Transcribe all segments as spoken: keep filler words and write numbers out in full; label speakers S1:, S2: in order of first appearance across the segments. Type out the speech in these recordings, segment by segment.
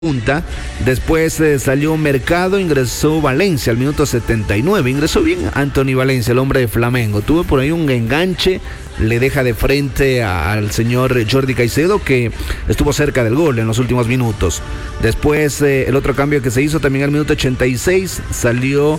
S1: punta. Después eh, salió Mercado, ingresó Valencia al minuto setenta y nueve. Ingresó bien Anthony Valencia, el hombre de Flamengo. Tuvo por ahí un enganche, le deja de frente a, al señor Jordi Caicedo, que estuvo cerca del gol en los últimos minutos. Después eh, el otro cambio que se hizo también al minuto ochenta y seis, salió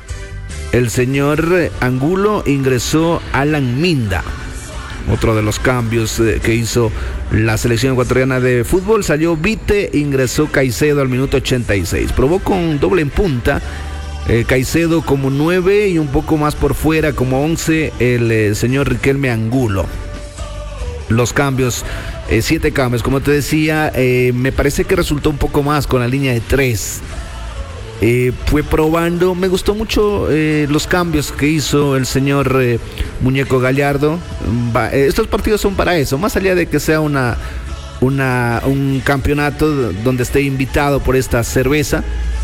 S1: el señor Angulo, ingresó Alan Minda. Otro de los cambios eh, que hizo la selección ecuatoriana de fútbol. Salió Vite, ingresó Caicedo al minuto ochenta y seis. Probó con doble en punta, eh, Caicedo como nueve y un poco más por fuera como once el eh, señor Riquelme Angulo. Los cambios, eh, siete cambios, como te decía, eh, me parece que resultó un poco más con la línea de tres. Eh, fue probando, me gustó mucho eh, los cambios que hizo el señor eh, Muñeco Gallardo. Va, eh, estos partidos son para eso, más allá de que sea una, una un campeonato donde esté invitado por esta cerveza,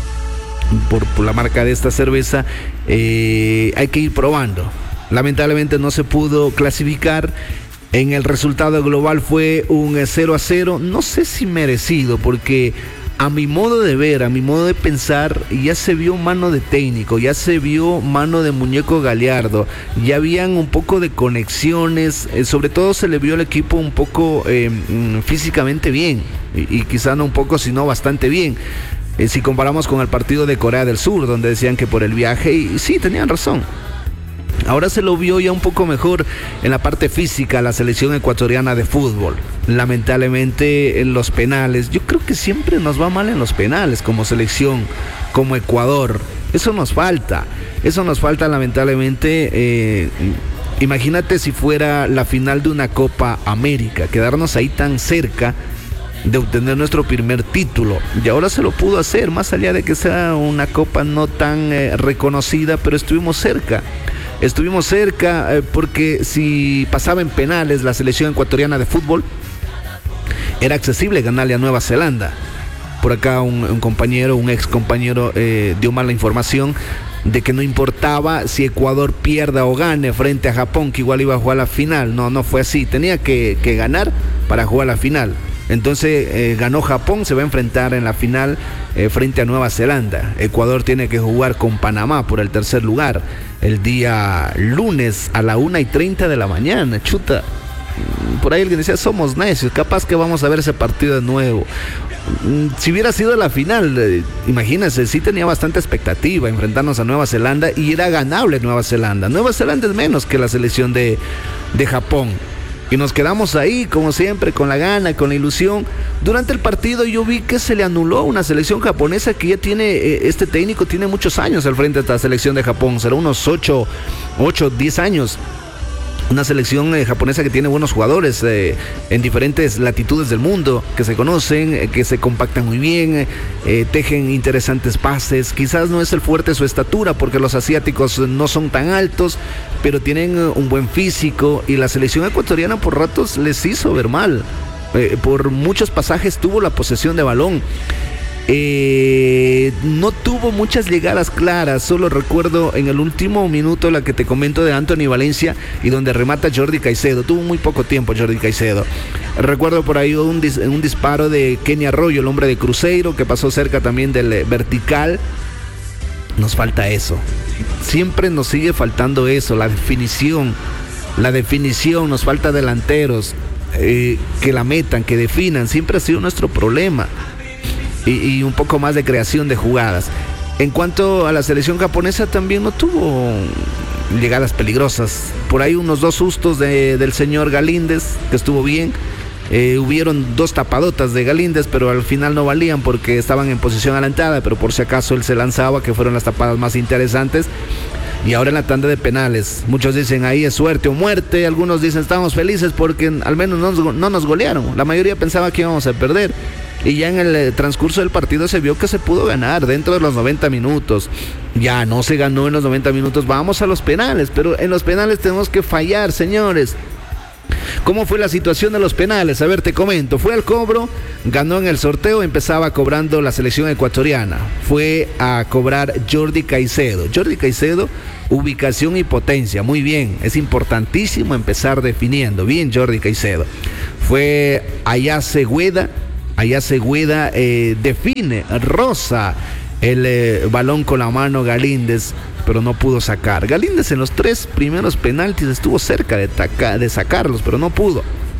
S1: por, por la marca de esta cerveza, eh, hay que ir probando. Lamentablemente no se pudo clasificar. En el resultado global fue un cero a cero, no sé si merecido, porque a mi modo de ver, a mi modo de pensar, ya se vio mano de técnico, ya se vio mano de Muñeco Gallardo, ya habían un poco de conexiones, eh, sobre todo se le vio al equipo un poco eh, físicamente bien, y, y quizá no un poco, sino bastante bien. Eh, si comparamos con el partido de Corea del Sur, donde decían que por el viaje, y, y sí, tenían razón. Ahora se lo vio ya un poco mejor en la parte física la selección ecuatoriana de fútbol. Lamentablemente en los penales, yo creo que siempre nos va mal en los penales como selección, como Ecuador. Eso nos falta, eso nos falta lamentablemente. Eh, imagínate si fuera la final de una Copa América, quedarnos ahí tan cerca de obtener nuestro primer título, y ahora se lo pudo hacer, más allá de que sea una copa no tan eh, reconocida, pero estuvimos cerca. Estuvimos cerca eh, porque si pasaba en penales la selección ecuatoriana de fútbol, era accesible ganarle a Nueva Zelanda. Por acá un, un compañero, un ex compañero eh, dio mala información de que no importaba si Ecuador pierda o gane frente a Japón, que igual iba a jugar la final. No, no fue así, tenía que, que ganar para jugar la final. Entonces eh, ganó Japón, se va a enfrentar en la final eh, frente a Nueva Zelanda. Ecuador tiene que jugar con Panamá por el tercer lugar el día lunes a la una y treinta de la mañana. Chuta, por ahí alguien decía, somos necios, capaz que vamos a ver ese partido de nuevo. Si hubiera sido la final, eh, imagínense, sí tenía bastante expectativa enfrentarnos a Nueva Zelanda, y era ganable Nueva Zelanda. Nueva Zelanda es menos que la selección de, de Japón. Y nos quedamos ahí, como siempre, con la gana, con la ilusión. Durante el partido yo vi que se le anuló a una selección japonesa que ya tiene, eh, este técnico tiene muchos años al frente de esta selección de Japón. Será unos ocho, diez años. Una selección eh, japonesa que tiene buenos jugadores eh, en diferentes latitudes del mundo, que se conocen, eh, que se compactan muy bien, eh, tejen interesantes pases. Quizás no es el fuerte su estatura, porque los asiáticos no son tan altos, pero tienen eh, un buen físico, y la selección ecuatoriana por ratos les hizo ver mal. Eh, por muchos pasajes tuvo la posesión de balón. Eh, no tuvo muchas llegadas claras, solo recuerdo en el último minuto la que te comento de Anthony Valencia, y donde remata Jordi Caicedo. Tuvo muy poco tiempo Jordi Caicedo. Recuerdo por ahí un, dis, un disparo de Kenny Arroyo, el hombre de Cruzeiro, que pasó cerca también del eh, vertical. Nos falta eso, siempre nos sigue faltando eso, la definición, la definición, nos falta delanteros eh, que la metan, que definan, siempre ha sido nuestro problema. Y, y un poco más de creación de jugadas. En cuanto a la selección japonesa, también no tuvo llegadas peligrosas. Por ahí unos dos sustos de, del señor Galíndez, que estuvo bien. Eh, hubieron dos tapadotas de Galíndez, pero al final no valían porque estaban en posición adelantada, pero por si acaso él se lanzaba, que fueron las tapadas más interesantes. Y ahora en la tanda de penales, muchos dicen ahí es suerte o muerte, algunos dicen estamos felices porque al menos no nos, no nos golearon. La mayoría pensaba que íbamos a perder. Y ya en el transcurso del partido se vio que se pudo ganar dentro de los noventa minutos. Ya no se ganó en los noventa minutos, vamos a los penales, pero en los penales tenemos que fallar, señores. ¿Cómo fue la situación de los penales? A ver, te comento. Fue al cobro, ganó en el sorteo, empezaba cobrando la selección ecuatoriana. Fue a cobrar Jordi Caicedo. Jordi Caicedo, ubicación y potencia, muy bien. Es importantísimo empezar definiendo. Bien, Jordi Caicedo. Fue Ayase Güeda, Allá Següeda eh, define, roza el eh, balón con la mano Galíndez, pero no pudo sacar. Galíndez en los tres primeros penaltis estuvo cerca de, taca, de sacarlos, pero no pudo.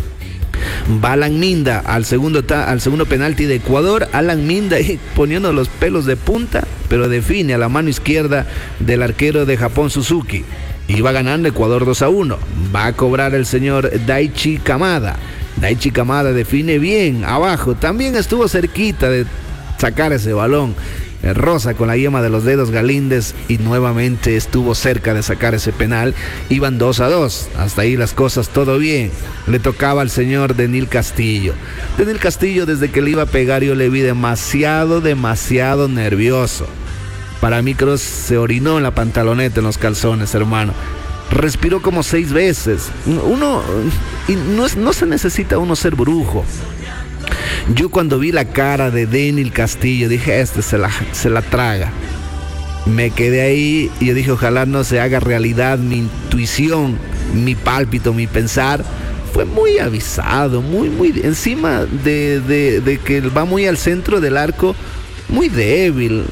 S1: Va Alan Minda al segundo, al segundo penalti de Ecuador. Alan Minda ahí poniendo los pelos de punta, pero define a la mano izquierda del arquero de Japón, Suzuki. Y va ganando Ecuador dos a uno. Va a cobrar el señor Daichi Kamada. Daichi Kamada define bien abajo. También estuvo cerquita de sacar ese balón. Rosa con la yema de los dedos Galíndez y nuevamente estuvo cerca de sacar ese penal. Iban dos a dos. Hasta ahí las cosas todo bien. Le tocaba al señor Denil Castillo. Denil Castillo, desde que le iba a pegar, yo le vi demasiado, demasiado nervioso. Para mí Kroos se orinó en la pantaloneta, en los calzones, hermano. Respiró como seis veces. Uno, y no, es, no se necesita uno ser brujo. Yo cuando vi la cara de Denil Castillo dije, este se la, se la traga. Me quedé ahí y yo dije, ojalá no se haga realidad mi intuición, mi pálpito, mi pensar. Fue muy avisado, muy, muy encima de, de, de que va muy al centro del arco, muy débil.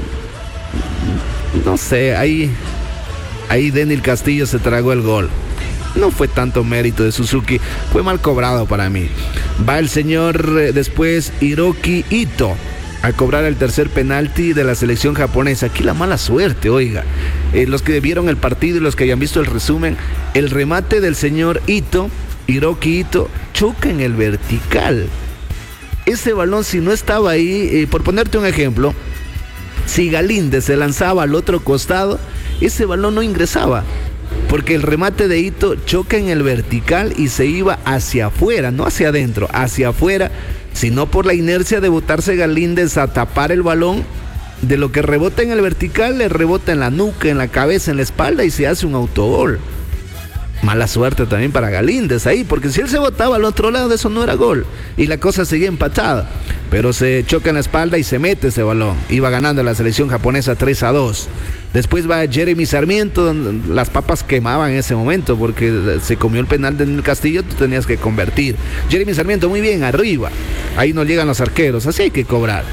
S1: No sé, ahí, ahí Denil Castillo se tragó el gol. No fue tanto mérito de Suzuki, fue mal cobrado para mí. Va el señor eh, después Hiroki Ito a cobrar el tercer penalti de la selección japonesa. Aquí la mala suerte, oiga. Eh, los que vieron el partido y los que hayan visto el resumen, el remate del señor Ito, Hiroki Ito, choca en el vertical. Ese balón, si no estaba ahí, eh, por ponerte un ejemplo, si Galíndez se lanzaba al otro costado, ese balón no ingresaba. Porque el remate de Ito choca en el vertical y se iba hacia afuera, no hacia adentro, hacia afuera, sino por la inercia de botarse Galíndez a tapar el balón. De lo que rebota en el vertical, le rebota en la nuca, en la cabeza, en la espalda y se hace un autogol. Mala suerte también para Galíndez ahí, porque si él se botaba al otro lado, eso no era gol. Y la cosa seguía empatada. Pero se choca en la espalda y se mete ese balón. Iba ganando la selección japonesa tres a dos. Después va Jeremy Sarmiento, donde las papas quemaban en ese momento, porque se comió el penal del Castillo, tú tenías que convertir. Jeremy Sarmiento muy bien, arriba. Ahí no llegan los arqueros, así hay que cobrar.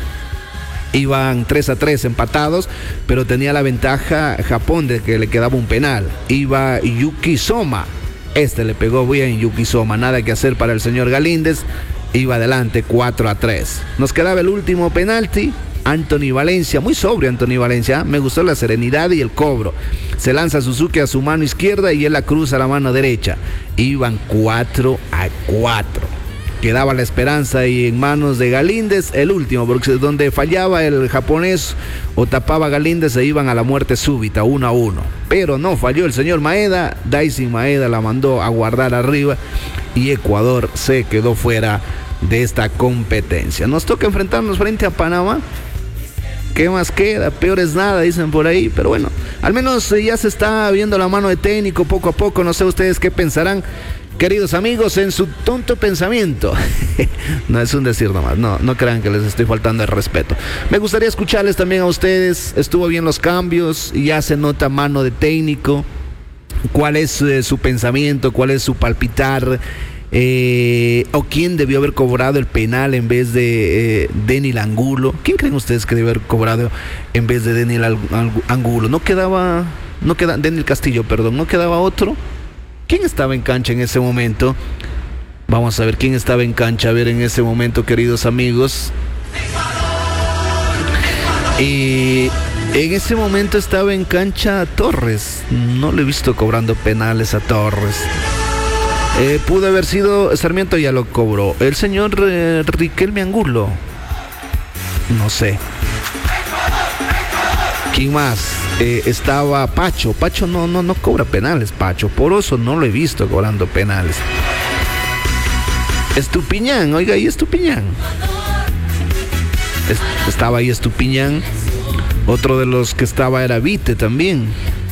S1: Iban tres a tres empatados, pero tenía la ventaja Japón de que le quedaba un penal. Iba Yuki Soma. Este le pegó bien Yuki Soma. Nada que hacer para el señor Galíndez. Iba adelante cuatro a tres. Nos quedaba el último penalti. Anthony Valencia, muy sobrio Anthony Valencia. Me gustó la serenidad y el cobro. Se lanza Suzuki a su mano izquierda y él la cruza a la mano derecha. Iban cuatro a cuatro. Quedaba la esperanza y en manos de Galíndez el último, porque donde fallaba el japonés o tapaba Galíndez se iban a la muerte súbita, uno a uno. Pero no falló el señor Maeda, Daisy Maeda la mandó a guardar arriba y Ecuador se quedó fuera de esta competencia. Nos toca enfrentarnos frente a Panamá. ¿Qué más queda? Peor es nada, dicen por ahí, pero bueno, al menos ya se está viendo la mano de técnico poco a poco. No sé ustedes qué pensarán, queridos amigos, en su tonto pensamiento. No es un decir nomás, no, no crean que les estoy faltando el respeto. Me gustaría escucharles también a ustedes. Estuvo bien los cambios, ya se nota mano de técnico. ¿Cuál es eh, su pensamiento? ¿Cuál es su palpitar? Eh, ¿O quién debió haber cobrado el penal en vez de eh, Denil Angulo? ¿Quién creen ustedes que debió haber cobrado en vez de Denil Angulo? No quedaba, no queda, Denil Castillo, perdón, no quedaba otro. ¿Quién estaba en cancha en ese momento? Vamos a ver quién estaba en cancha, a ver en ese momento, queridos amigos. Y en ese momento estaba en cancha Torres. No le he visto cobrando penales a Torres. Eh, pudo haber sido Sarmiento, ya lo cobró. El señor eh, Riquelme Angulo. No sé. ¿Quién más? Eh, estaba Pacho. Pacho no, no, no cobra penales, Pacho. Poroso no lo he visto cobrando penales. Estupiñán, oiga, ahí Estupiñán. Est- estaba ahí Estupiñán. Otro de los que estaba era Vite también.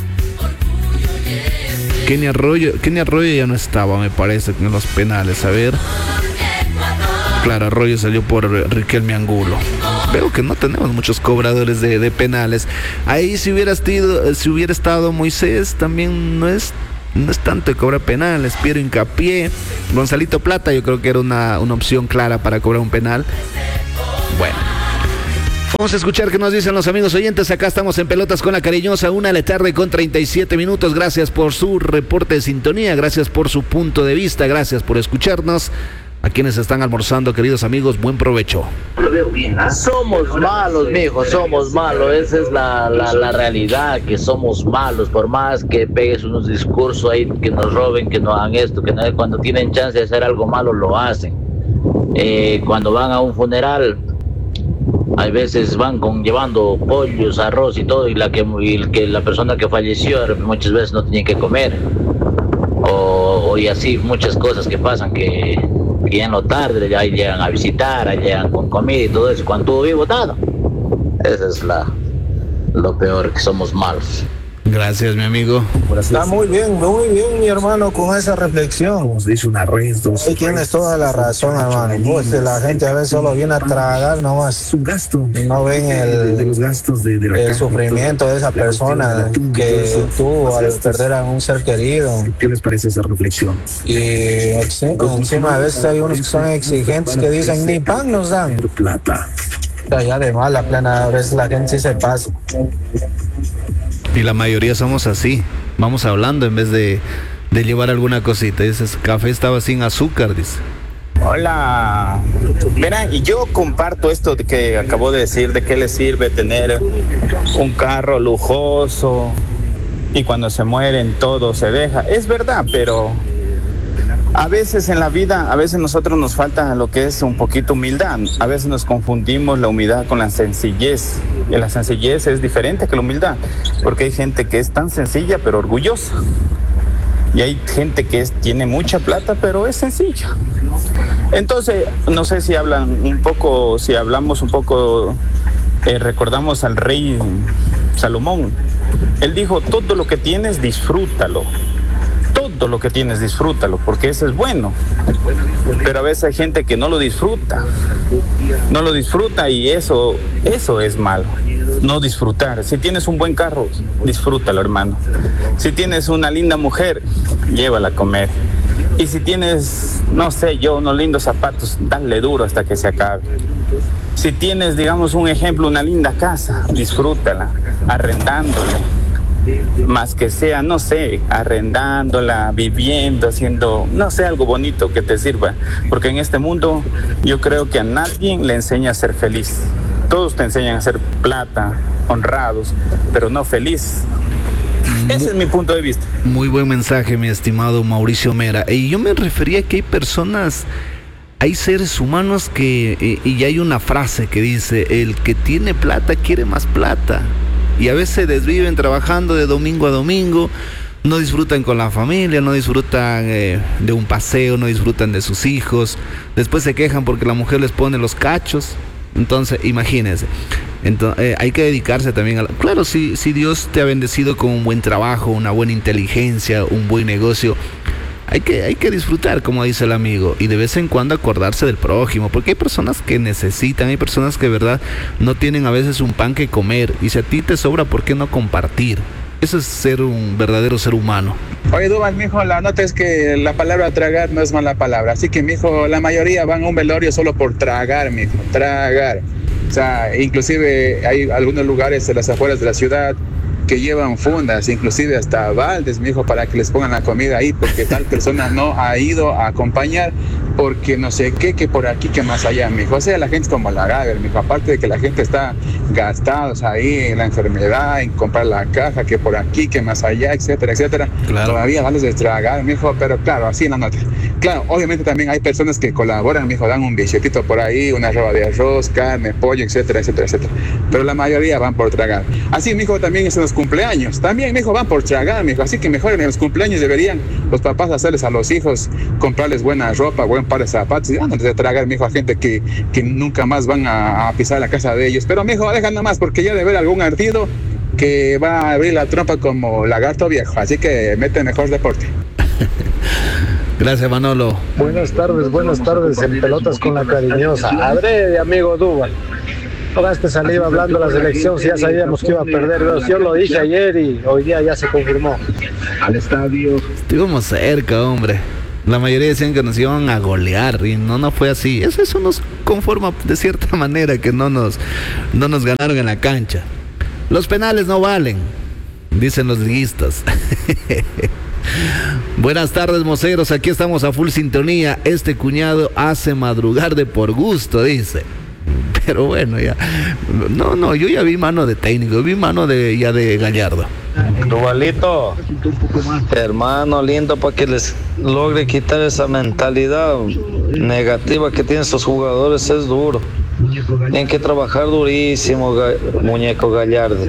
S1: Kenny Arroyo, Kenny Arroyo ya no estaba, me parece, en los penales. A ver. Claro, Arroyo salió por Riquelme Angulo. Veo que no tenemos muchos cobradores de, de penales. Ahí si hubiera, estado, si hubiera estado Moisés, también no es, no es tanto de cobrar penales. Piero Hincapié, Gonzalito Plata, yo creo que era una, una opción clara para cobrar un penal. Vamos a escuchar qué nos dicen los amigos oyentes. Acá estamos en Pelotas con la Cariñosa, una de la tarde con treinta y siete minutos. Gracias por su reporte de sintonía, gracias por su punto de vista, gracias por escucharnos. A quienes están almorzando, queridos amigos, buen provecho.
S2: Somos malos, mijo, somos malos. Esa es la, la, la realidad, que somos malos. Por más que pegues unos discursos ahí, que nos roben, que no hagan esto, que no, cuando tienen chance de hacer algo malo, lo hacen. Eh, cuando van a un funeral, hay veces van con llevando pollos, arroz y todo, y la que, y que la persona que falleció muchas veces no tenía que comer. O, o y así muchas cosas que pasan que... que ya en lo tarde ya llegan a visitar, llegan con comida y todo eso, cuando estuvo vivo nada. Esa es la lo peor, que somos malos.
S1: Gracias, mi amigo.
S3: Está muy bien, muy bien, mi hermano, con esa reflexión.
S1: Nos dice un arresto.
S3: Sí, tienes toda la razón, hermano. Pues la gente a veces solo viene a tragar nomás.
S1: Es un gasto.
S3: Y no ven el,
S1: de los gastos de, de la
S3: el sufrimiento de esa persona que tuvo al perder a un ser querido.
S1: ¿Qué les parece esa reflexión?
S3: Y encima a veces hay unos que son exigentes que dicen ni pan nos dan.
S1: Plata.
S3: Y además la plana, a veces la gente sí se pasa.
S1: Y la mayoría somos así, vamos hablando en vez de, de llevar alguna cosita. Dices, café estaba sin azúcar, dice.
S4: Hola, verán, y yo comparto esto de que acabo de decir, de qué le sirve tener un carro lujoso y cuando se mueren todo se deja. Es verdad, pero a veces en la vida, a veces nosotros nos falta lo que es un poquito humildad. A veces nos confundimos la humildad con la sencillez. Y la sencillez es diferente que la humildad, porque hay gente que es tan sencilla pero orgullosa. Y hay gente que es, tiene mucha plata pero es sencilla. Entonces, no sé si hablan un poco, si hablamos un poco, eh, recordamos al rey Salomón. Él dijo, todo lo que tienes, disfrútalo. Todo lo que tienes, disfrútalo, porque eso es bueno. Pero a veces hay gente que no lo disfruta. No lo disfruta y eso, eso es malo. No disfrutar. Si tienes un buen carro, disfrútalo, hermano. Si tienes una linda mujer, llévala a comer. Y si tienes, no sé yo, unos lindos zapatos, dale duro hasta que se acabe. Si tienes, digamos, un ejemplo, una linda casa, disfrútala, arrendándole. Más que sea, no sé, arrendándola, viviendo, haciendo, no sé, algo bonito que te sirva. Porque en este mundo yo creo que a nadie le enseña a ser feliz. Todos te enseñan a ser plata, honrados, pero no feliz. Ese es mi punto de vista.
S1: Muy buen mensaje, mi estimado Mauricio Mera. Y yo me refería a que hay personas, hay seres humanos que, y hay una frase que dice, el que tiene plata quiere más plata. Y a veces se desviven trabajando de domingo a domingo, no disfrutan con la familia, no disfrutan eh, de un paseo, no disfrutan de sus hijos. Después se quejan porque la mujer les pone los cachos. Entonces, imagínense. Entonces, eh, hay que dedicarse también a la... Claro, si, si Dios te ha bendecido con un buen trabajo, una buena inteligencia, un buen negocio, hay que, hay que disfrutar, como dice el amigo, y de vez en cuando acordarse del prójimo, porque hay personas que necesitan, hay personas que de verdad no tienen a veces un pan que comer, y si a ti te sobra, ¿por qué no compartir? Eso es ser un verdadero ser humano.
S5: Oye, Duval, mijo, la nota es que la palabra tragar no es mala palabra, así que, mijo, la mayoría van a un velorio solo por tragar, mijo, tragar. O sea, inclusive hay algunos lugares en las afueras de la ciudad que llevan fundas, inclusive hasta baldes, mijo, para que les pongan la comida ahí, porque tal persona no ha ido a acompañar, porque no sé qué, que por aquí, que más allá, mijo. O sea, la gente es como la Gaber, mijo, aparte de que la gente está gastados ahí en la enfermedad, en comprar la caja, que por aquí, que más allá, etcétera, etcétera. Claro. Todavía vales de tragar, mijo, pero claro, así en la nota. Claro, obviamente también hay personas que colaboran, mijo, dan un billetito por ahí, una roba de arroz, carne, pollo, etcétera, etcétera, etcétera. Pero la mayoría van por tragar. Así, mijo, también es en los cumpleaños. También, mijo, van por tragar, mijo. Así que mejor en los cumpleaños deberían los papás hacerles a los hijos, comprarles buena ropa, buen par de zapatos, y dándoles de tragar, mijo, a gente que, que nunca más van a, a pisar la casa de ellos. Pero, mijo, dejan nomás, porque ya de ver algún ardido que va a abrir la trompa como lagarto viejo. Así que mete mejor deporte.
S1: Gracias, Manolo.
S3: Buenas tardes, buenas tardes en Pelotas con la Cariñosa. Adrede, amigo Duval. Toda esta saliva hablando de la selección, si ya sabíamos que iba a perder. Yo lo dije ayer y hoy día ya se confirmó.
S1: Al estadio. Estuvimos cerca, hombre. La mayoría decían que nos iban a golear y no, no fue así. Eso, eso nos conforma de cierta manera que no nos, no nos ganaron en la cancha. Los penales no valen, dicen los liguistas. Buenas tardes, moceros, aquí estamos a full sintonía. Este cuñado hace madrugar de por gusto, dice. Pero bueno, ya. No, no, yo ya vi mano de técnico, vi mano de ya de Gallardo.
S6: Duvalito, hermano lindo, para que les logre quitar esa mentalidad negativa que tienen estos jugadores, es duro. Tienen que trabajar durísimo, muñeco Gallardo.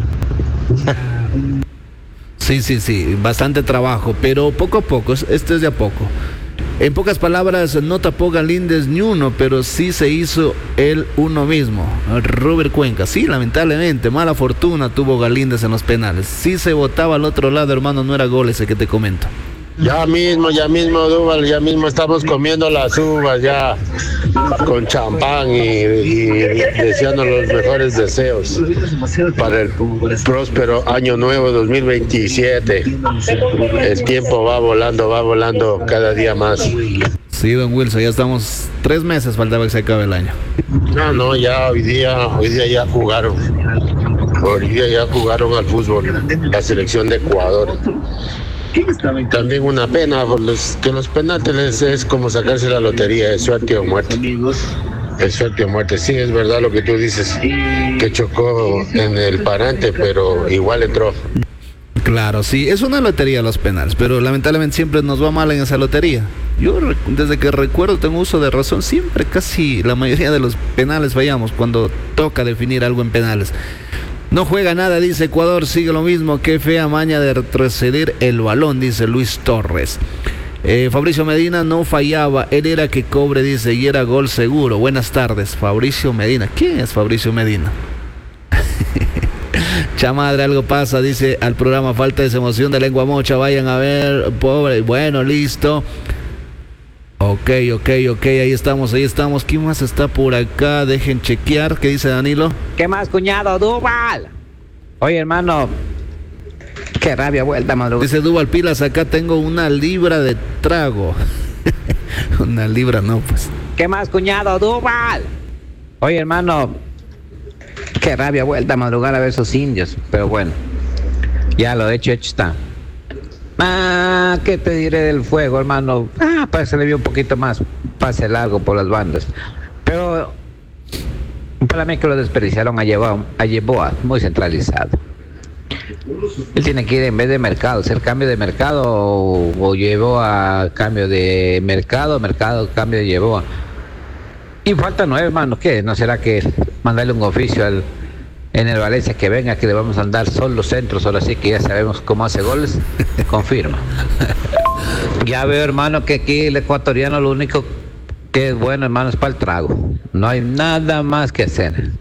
S1: Sí, sí, sí, bastante trabajo, pero poco a poco, esto es de a poco. En pocas palabras, no tapó Galíndez ni uno, pero sí se hizo él uno mismo. Robert Cuenca, sí, lamentablemente, mala fortuna tuvo Galíndez en los penales. Sí se botaba al otro lado, hermano, no era gol ese que te comento.
S3: Ya mismo, ya mismo, Duval, ya mismo estamos comiendo las uvas ya con champán y, y deseando los mejores deseos para el próspero año nuevo dos mil veintisiete. El tiempo va volando, va volando cada día más.
S1: Sí, don Wilson, ya estamos tres meses, faltaba que se acabe el año.
S3: No, no, ya hoy día, hoy día ya jugaron. Hoy día ya jugaron al fútbol la selección de Ecuador. También una pena, los, que los penales es como sacarse la lotería, es suerte o muerte. Es suerte o muerte, sí, es verdad lo que tú dices, que chocó en el parante, pero igual entró.
S1: Claro, sí, es una lotería los penales, pero lamentablemente siempre nos va mal en esa lotería. Yo desde que recuerdo tengo uso de razón, siempre casi la mayoría de los penales fallamos cuando toca definir algo en penales. No juega nada, dice Ecuador, sigue lo mismo, qué fea maña de retroceder el balón, dice Luis Torres. Eh, Fabricio Medina no fallaba, él era que cobre, dice, y era gol seguro. Buenas tardes, Fabricio Medina. ¿Quién es Fabricio Medina? Chamadre, algo pasa, dice al programa, falta esa emoción de lengua mocha, vayan a ver, pobre, bueno, listo. Ok, ok, ok, ahí estamos, ahí estamos. ¿Quién más está por acá? Dejen chequear. ¿Qué dice Danilo?
S7: ¿Qué más, cuñado? Duval. Oye, hermano, qué rabia vuelta, madrugada.
S1: Dice Duval Pilas, acá tengo una libra de trago. Una libra no, pues.
S7: ¿Qué más, cuñado? Duval. Oye, hermano, qué rabia vuelta a madrugar a ver esos indios. Pero bueno, ya lo hecho, hecho está. Ah, ¿qué te diré del fuego, hermano? Ah, parece que le vi un poquito más pase largo por las bandas. Pero para mí que lo desperdiciaron a Yeboa, a Yeboa, muy centralizado. Él tiene que ir en vez de mercado, hacer cambio de mercado o, o Yeboa cambio de mercado, mercado cambio de Yeboa. Y falta nueve, hermano, ¿qué? ¿No será que mandarle un oficio al en el Valencia que venga, que le vamos a andar solo los centros, ahora sí que ya sabemos cómo hace goles? Confirma. Ya veo, hermano, que aquí el ecuatoriano lo único que es bueno, hermano, es para el trago. No hay nada más que hacer.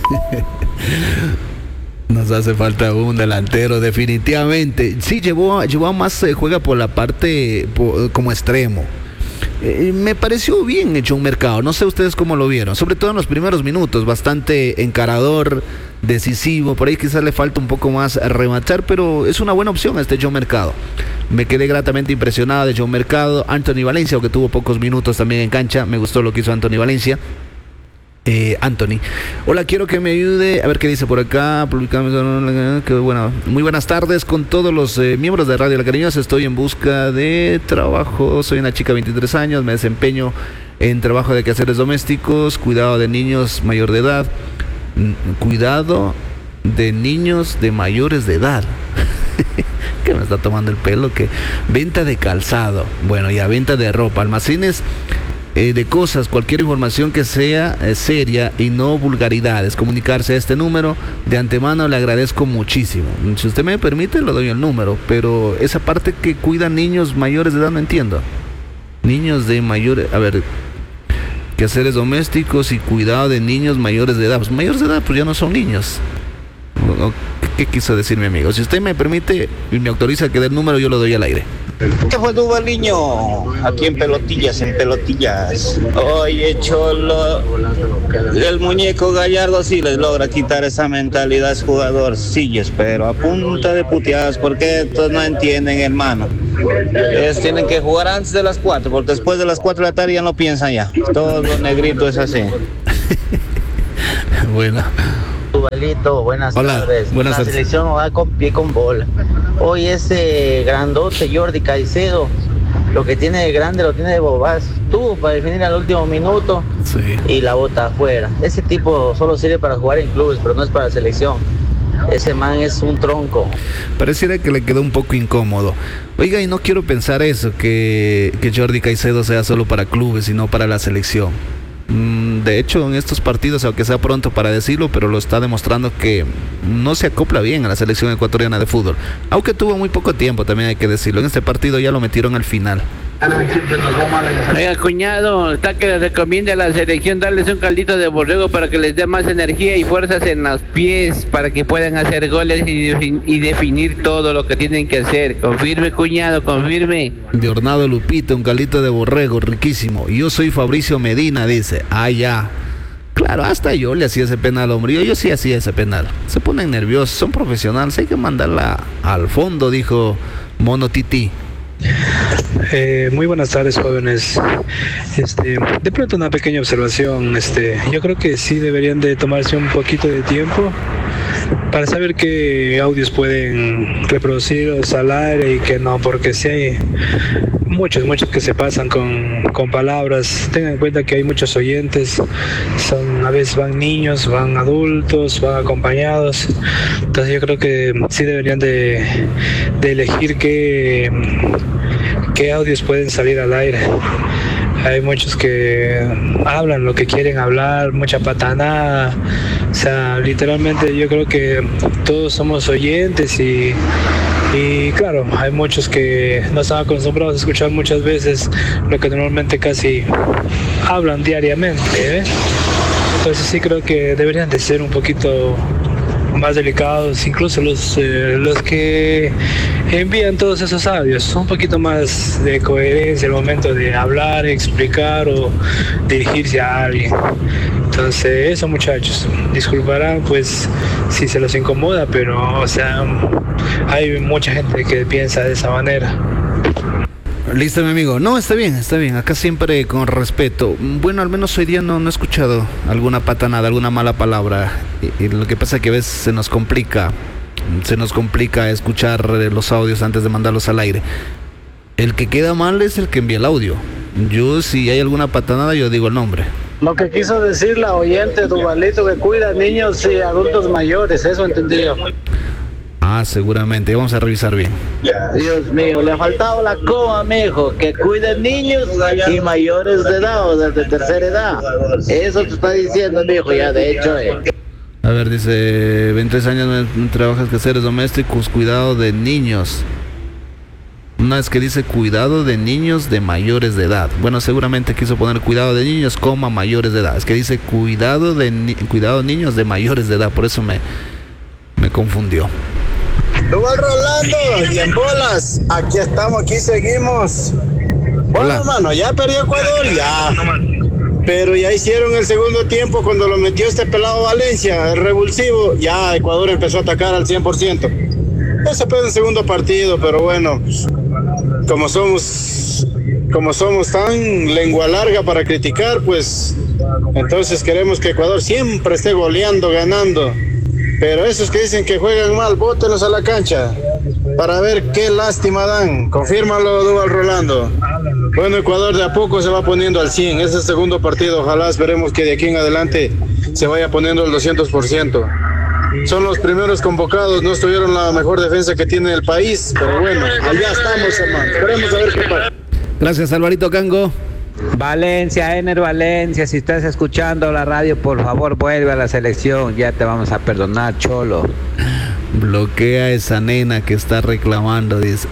S1: Nos hace falta un delantero, definitivamente. Sí, llevó, llevó más, eh, juega por la parte por, como extremo. Eh, me pareció bien hecho un mercado, no sé ustedes cómo lo vieron, sobre todo en los primeros minutos, bastante encarador, decisivo, por ahí quizás le falta un poco más rematar, pero es una buena opción este John Mercado. Me quedé gratamente impresionado de John Mercado. Anthony Valencia, aunque tuvo pocos minutos también en cancha, me gustó lo que hizo Anthony Valencia. Eh, Anthony, hola, quiero que me ayude, a ver qué dice por acá, publicamos, que bueno, muy buenas tardes con todos los eh, miembros de Radio La Cariñosa, estoy en busca de trabajo, soy una chica de veintitrés años, me desempeño en trabajo de quehaceres domésticos, cuidado de niños mayor de edad, cuidado de niños de mayores de edad. Que me está tomando el pelo, que venta de calzado, bueno, ya venta de ropa, almacenes Eh, de cosas, cualquier información que sea eh, seria y no vulgaridades, comunicarse a este número. De antemano le agradezco muchísimo. Si usted me permite, le doy el número, pero esa parte que cuidan niños mayores de edad no entiendo. Niños de mayores, a ver, quehaceres domésticos y cuidado de niños mayores de edad. Pues mayores de edad, pues ya no son niños. ¿Qué quiso decir mi amigo? Si usted me permite y me autoriza que dé el número, yo lo doy al aire.
S4: ¿Qué fue Duvaliño? Aquí en pelotillas, en pelotillas. Oye, Cholo, el muñeco Gallardo sí les logra quitar esa mentalidad a ese jugador. Sí, pero a punta de puteadas, porque estos no entienden, hermano. Ellos tienen que jugar antes de las cuatro, porque después de las cuatro de la tarde ya no piensan ya. Todo lo negrito es así.
S1: Bueno.
S2: Duvalito, buenas
S1: Hola,
S2: tardes.
S1: buenas
S2: La
S1: tardes.
S2: selección va con pie con bola. Hoy ese grandote Jordi Caicedo, lo que tiene de grande lo tiene de bobaz. Tuvo para definir al último minuto
S1: Sí.
S2: y la bota afuera. Ese tipo solo sirve para jugar en clubes, pero no es para la selección. Ese man es un tronco.
S1: Pareciera que le quedó un poco incómodo. Oiga, y no quiero pensar eso, que, que Jordi Caicedo sea solo para clubes y no para la selección. De hecho, en estos partidos, aunque sea pronto para decirlo, pero lo está demostrando que no se acopla bien a la selección ecuatoriana de fútbol. Aunque tuvo muy poco tiempo, también hay que decirlo. En este partido ya lo metieron al final.
S8: Oiga, cuñado, está que les recomienda a la selección darles un caldito de borrego para que les dé más energía y fuerzas en los pies, para que puedan hacer goles y, defin- y definir todo lo que tienen que hacer. Confirme, cuñado, confirme.
S1: De Hornado Lupita, un caldito de borrego, riquísimo. Yo soy Fabricio Medina, dice. Ah, ya. Claro, hasta yo le hacía ese penal, hombre. Yo, yo sí hacía ese penal. Se ponen nerviosos, son profesionales, hay que mandarla al fondo, dijo Mono Titi.
S9: Eh, muy buenas tardes, jóvenes. Este, de pronto una pequeña observación. Este, yo creo que sí deberían de tomarse un poquito de tiempo para saber qué audios pueden reproducirlos al aire y qué no, porque si hay muchos, muchos que se pasan con, con palabras. Tengan en cuenta que hay muchos oyentes, son, a veces van niños, van adultos, van acompañados. Entonces yo creo que sí deberían de, de elegir qué, qué audios pueden salir al aire. Hay muchos que hablan lo que quieren hablar, mucha patanada. O sea, literalmente yo creo que todos somos oyentes y, y claro, hay muchos que no están acostumbrados a escuchar muchas veces lo que normalmente casi hablan diariamente, ¿eh? Entonces sí creo que deberían de ser un poquito más delicados, incluso los, eh, los que envían todos esos audios, un poquito más de coherencia al momento de hablar, explicar o dirigirse a alguien. Entonces eso, muchachos, disculparán pues si se los incomoda, pero o sea, hay mucha gente que piensa de esa manera.
S1: Listo, mi amigo. No, está bien, está bien. Acá siempre con respeto. Bueno, al menos hoy día no, no he escuchado alguna patanada, alguna mala palabra. Y, y lo que pasa es que a veces se nos complica, se nos complica escuchar los audios antes de mandarlos al aire. El que queda mal es el que envía el audio. Yo, si hay alguna patanada, yo digo el nombre.
S2: Lo que quiso decir la oyente Duvalito, que cuida niños y adultos mayores, eso entendí yo.
S1: Ah, seguramente. Vamos a revisar bien.
S2: Dios mío, le ha faltado la coma, mijo, que cuiden niños y mayores de edad o de tercera edad. Eso te está diciendo, mijo, ya de hecho, eh.
S1: A ver, dice, veintitrés años trabajas quehaceres domésticos, cuidado de niños. Una vez que dice cuidado de niños de mayores de edad. Bueno, seguramente quiso poner cuidado de niños, coma, mayores de edad. Es que dice cuidado de ni- cuidado niños de mayores de edad, por eso me, me confundió.
S10: Duval Rolando, y en bolas, aquí estamos, aquí seguimos. Bueno,
S1: Hola.
S10: hermano, ya perdió Ecuador, ya. Pero ya hicieron el segundo tiempo cuando lo metió este pelado Valencia, el revulsivo. Ya Ecuador empezó a atacar al cien por ciento. Ese fue el segundo partido, pero bueno, como somos, como somos tan lengua larga para criticar, pues entonces queremos que Ecuador siempre esté goleando, ganando. Pero esos que dicen que juegan mal, bótenlos a la cancha para ver qué lástima dan. Confírmalo, Duval Rolando. Bueno, Ecuador de a poco se va poniendo al cien. Ese segundo partido, ojalá esperemos que de aquí en adelante se vaya poniendo al doscientos por ciento. Son los primeros convocados, no estuvieron la mejor defensa que tiene el país, pero bueno, allá estamos, hermano. Esperemos a ver qué pasa.
S1: Gracias, Alvarito Cango.
S7: Valencia, Ener Valencia, si estás escuchando la radio, por favor vuelve a la selección, ya te vamos a perdonar, Cholo.
S1: Bloquea a esa nena que está reclamando, dice.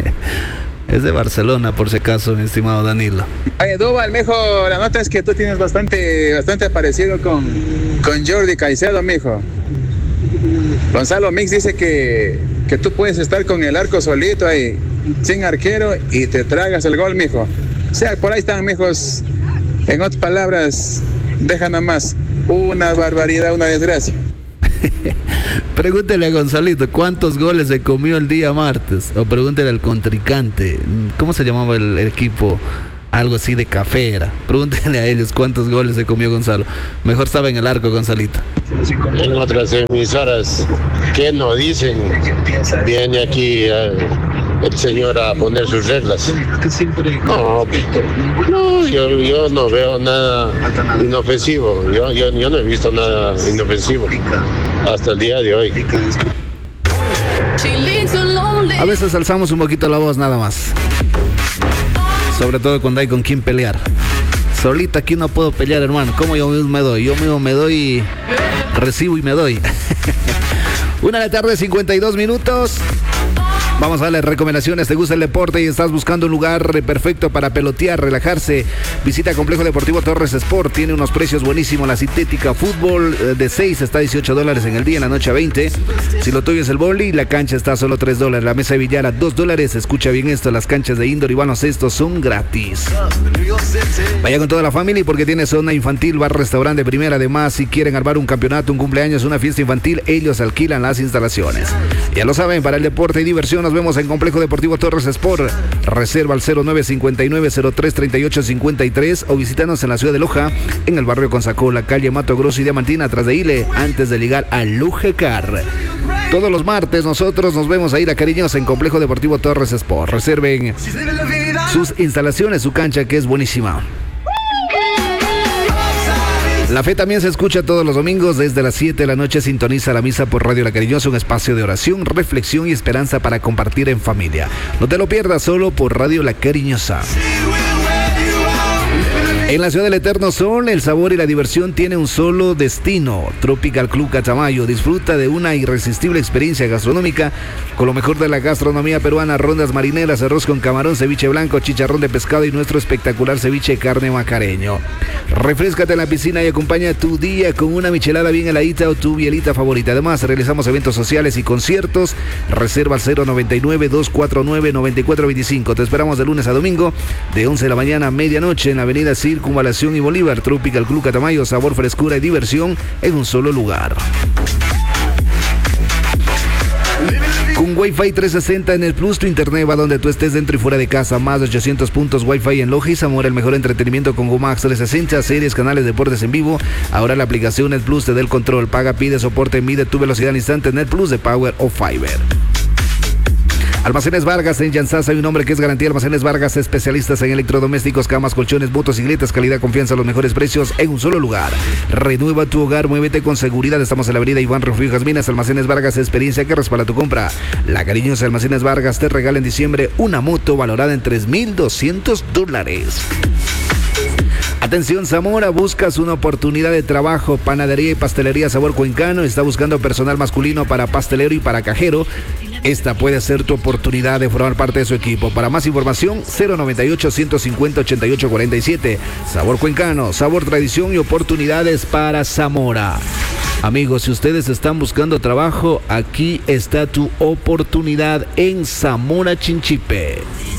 S1: Es de Barcelona, por si acaso, mi estimado Danilo.
S5: Oye, Duval, mijo, la nota es que tú tienes bastante, bastante parecido con, con Jordi Caicedo, mijo. Gonzalo Mix dice que, que tú puedes estar con el arco solito ahí sin arquero y te tragas el gol, mijo. O sea, por ahí están, mijos. En otras palabras, deja nomás. Una barbaridad, una desgracia.
S1: Pregúntele a Gonzalito cuántos goles se comió el día martes. O pregúntele al contrincante. ¿Cómo se llamaba el, el equipo? Algo así de café era. Pregúntenle a ellos cuántos goles se comió Gonzalo. Mejor sabe en el arco, Gonzalito.
S3: En otras emisoras, ¿qué no dicen? Viene aquí eh, el señor a poner sus reglas. No, no yo, yo no veo nada inofensivo. Yo, yo, yo no he visto nada inofensivo hasta el día de hoy.
S1: A veces alzamos un poquito la voz nada más. Sobre todo cuando hay con quién pelear. Solita aquí no puedo pelear, hermano. ¿Cómo yo mismo me doy? Yo mismo me doy, recibo y me doy. Una de la tarde, cincuenta y dos minutos. Vamos a las recomendaciones. ¿Te gusta el deporte y estás buscando un lugar perfecto para pelotear, relajarse? Visita Complejo Deportivo Torres Sport. Tiene unos precios buenísimos. La sintética fútbol de seis está a dieciocho dólares en el día, en la noche a veinte. Si lo tuyo es el boli, la cancha está a solo tres dólares. La mesa de billar a dos dólares. Escucha bien esto, las canchas de indoor y baloncesto son gratis. Vaya con toda la familia porque tiene zona infantil, bar, restaurante de primera. Además, si quieren armar un campeonato, un cumpleaños, una fiesta infantil, ellos alquilan las instalaciones. Ya lo saben, para el deporte y diversión nos vemos en Complejo Deportivo Torres Sport. Reserva al cero nueve cinco nueve cero tres tres ocho cinco tres o visítanos en la ciudad de Loja, en el barrio Consacó, calle Mato Grosso y Diamantina, atrás de Ile, antes de llegar a Lujecar. Todos los martes nosotros nos vemos a ir a Cariñosa en Complejo Deportivo Torres Sport. Reserven sus instalaciones, su cancha que es buenísima. La fe también se escucha todos los domingos desde las siete de la noche. Sintoniza la misa por Radio La Cariñosa, un espacio de oración, reflexión y esperanza para compartir en familia. No te lo pierdas, solo por Radio La Cariñosa. En la ciudad del Eterno Sol, el sabor y la diversión tiene un solo destino. Tropical Club Catamayo. Disfruta de una irresistible experiencia gastronómica con lo mejor de la gastronomía peruana, rondas marineras, arroz con camarón, ceviche blanco, chicharrón de pescado y nuestro espectacular ceviche de carne macareño. Refréscate en la piscina y acompaña tu día con una michelada bien heladita o tu bielita favorita. Además, realizamos eventos sociales y conciertos. Reserva al cero noventa y nueve, dos cuatro nueve, noventa y cuatro veinticinco. Te esperamos de lunes a domingo, de once de la mañana a medianoche en la avenida Circunvalación y Bolívar. Tropical Club Catamayo, sabor, frescura y diversión en un solo lugar. Con Wi-Fi trescientos sesenta en el Plus, tu internet va donde tú estés, dentro y fuera de casa. Más de ochocientos puntos Wi-Fi en Loja y Zamora. El mejor entretenimiento con GoMax trescientos sesenta, series, canales, deportes en vivo. Ahora la aplicación Net Plus te da el control. Paga, pide soporte, mide tu velocidad al instante. Net Plus de Power o Fiber. Almacenes Vargas en Yansasa, hay un hombre que es garantía. Almacenes Vargas, especialistas en electrodomésticos, camas, colchones, motocicletas, calidad, confianza, los mejores precios en un solo lugar. Renueva tu hogar, muévete con seguridad. Estamos en la avenida Iván Rufio Jazminas. Almacenes Vargas, experiencia que respalda tu compra. La Cariñosa Almacenes Vargas te regala en diciembre una moto valorada en tres mil doscientos dólares. Atención Zamora, buscas una oportunidad de trabajo. Panadería y pastelería Sabor Cuencano está buscando personal masculino para pastelero y para cajero. Esta puede ser tu oportunidad de formar parte de su equipo. Para más información, cero noventa y ocho, ciento cincuenta, ochenta y ocho cuarenta y siete. Sabor Cuencano, sabor, tradición y oportunidades para Zamora. Amigos, si ustedes están buscando trabajo, aquí está tu oportunidad en Zamora Chinchipe.